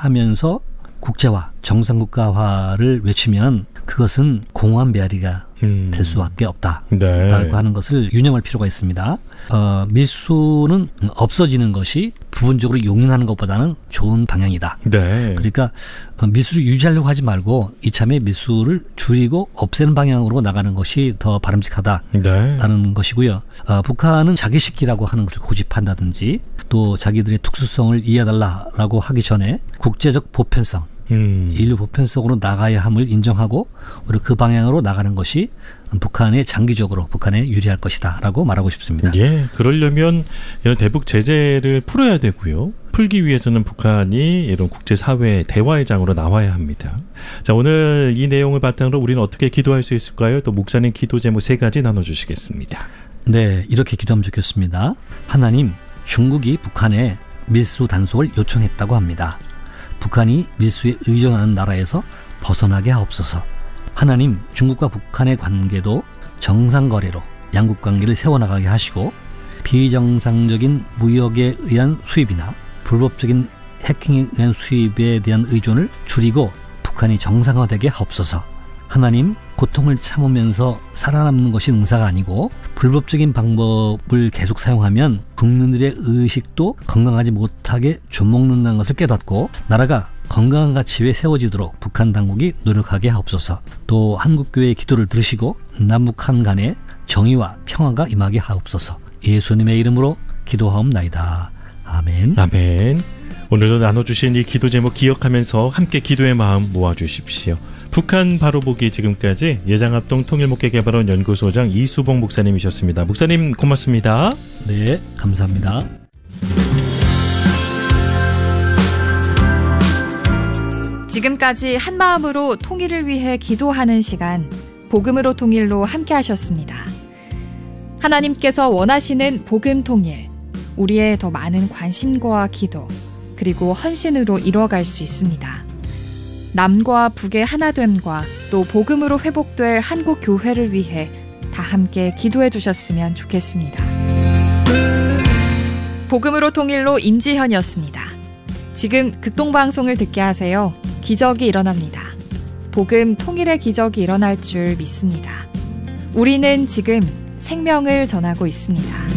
하면서 국제화, 정상국가화를 외치면 그것은 공허한 메아리가 될 수밖에 없다라고 네. 하는 것을 유념할 필요가 있습니다. 밀수는 없어지는 것이 부분적으로 용인하는 것보다는 좋은 방향이다. 네. 그러니까 밀수를 유지하려고 하지 말고 이참에 밀수를 줄이고 없애는 방향으로 나가는 것이 더 바람직하다라는 네. 것이고요. 북한은 자기식기라고 하는 것을 고집한다든지 또 자기들의 특수성을 이해해달라고 하기 전에 국제적 보편성, 인류 보편성으로 나가야 함을 인정하고 오히려 그 방향으로 나가는 것이 북한에 장기적으로 북한에 유리할 것이다 라고 말하고 싶습니다. 예, 그러려면 이런 대북 제재를 풀어야 되고요. 풀기 위해서는 북한이 이런 국제사회의 대화의 장으로 나와야 합니다. 자, 오늘 이 내용을 바탕으로 우리는 어떻게 기도할 수 있을까요? 또 목사님 기도 제목 3가지 나눠주시겠습니다. 네, 이렇게 기도하면 좋겠습니다. 하나님, 중국이 북한에 밀수 단속을 요청했다고 합니다. 북한이 밀수에 의존하는 나라에서 벗어나게 하옵소서. 하나님, 중국과 북한의 관계도 정상거래로 양국 관계를 세워나가게 하시고 비정상적인 무역에 의한 수입이나 불법적인 해킹에 의한 수입에 대한 의존을 줄이고 북한이 정상화되게 하옵소서. 하나님, 고통을 참으면서 살아남는 것이 능사가 아니고 불법적인 방법을 계속 사용하면 국민들의 의식도 건강하지 못하게 좀먹는다는 것을 깨닫고 나라가 건강한 가치에 세워지도록 북한 당국이 노력하게 하옵소서. 또 한국교회의 기도를 들으시고 남북한 간에 정의와 평화가 임하게 하옵소서. 예수님의 이름으로 기도하옵나이다. 아멘. 아멘. 오늘도 나눠주신 이 기도 제목 기억하면서 함께 기도의 마음 모아주십시오. 북한 바로보기 지금까지 예장합동 통일목회개발원 연구소장 이수봉 목사님이셨습니다. 목사님 고맙습니다. 네, 감사합니다. 지금까지 한마음으로 통일을 위해 기도하는 시간, 복음으로 통일로 함께 하셨습니다. 하나님께서 원하시는 복음 통일, 우리의 더 많은 관심과 기도, 그리고 헌신으로 이뤄갈 수 있습니다. 남과 북의 하나됨과 또 복음으로 회복될 한국 교회를 위해 다 함께 기도해 주셨으면 좋겠습니다. 복음으로 통일로 임지현이었습니다. 지금 극동방송을 듣게 하세요. 기적이 일어납니다. 복음 통일의 기적이 일어날 줄 믿습니다. 우리는 지금 생명을 전하고 있습니다.